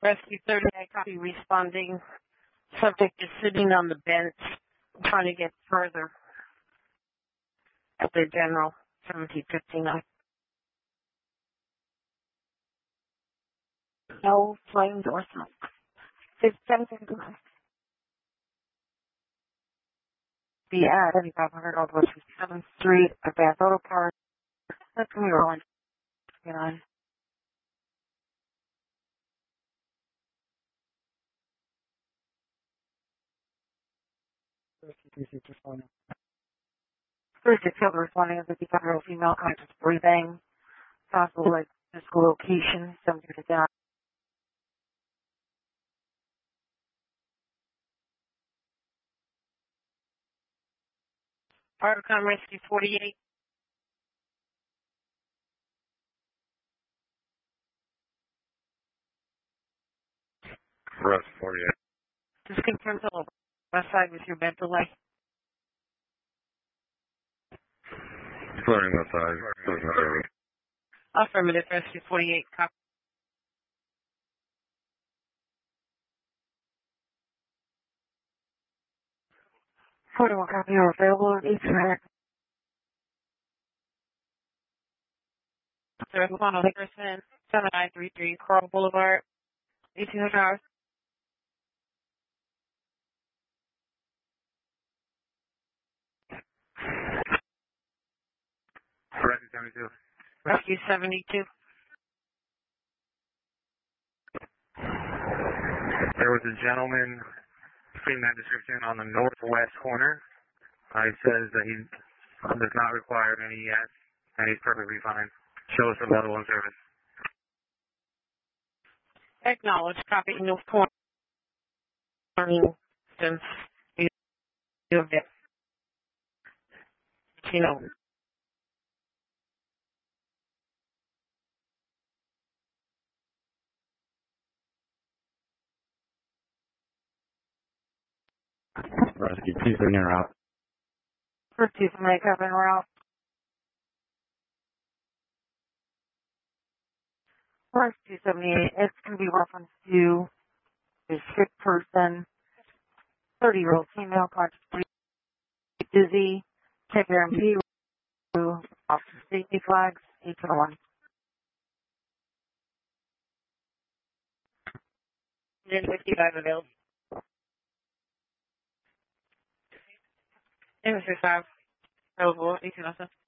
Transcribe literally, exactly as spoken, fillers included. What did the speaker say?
Rescue thirty, I copy responding. Subject is sitting on the bench, trying to get further at the general, seventeen fifty-nine. No flames or smoke. seven fifty-nine. Be at seventy-five hundred Northwest seventh Street, Advanced Auto Parts. That's going to be rolling. nine. Thursday, field responding as a fifty-five-year-old female conscious breathing. Possible like physical location, seventeen fifty-nine. Articon Rescue forty-eight. Rest forty-eight. Just confirm to the west side with your bed delay. Clearing the side. Affirmative, Rescue forty-eight. Copy. forty-one copy are available at each minute. There's one on person, seven nine three three Coral Boulevard, eighteen hundred hours. Rescue seventy-two. Rescue seventy-two. There was a gentleman fitting that description on the northwest corner. Uh, he says that he does not require any yet, and he's perfectly fine. Shows for level one service. Acknowledge. Copy. North corner. Since you have it. You know. Rescue two seventy route. First two from make up and route. First two seventy-eight, it's going to be reference to a sick person, thirty-year-old female, conscious breathing, dizzy, take care M P, officer safety flags, eight to one. ten fifty-five available. ten fifty-five available, eighteen also.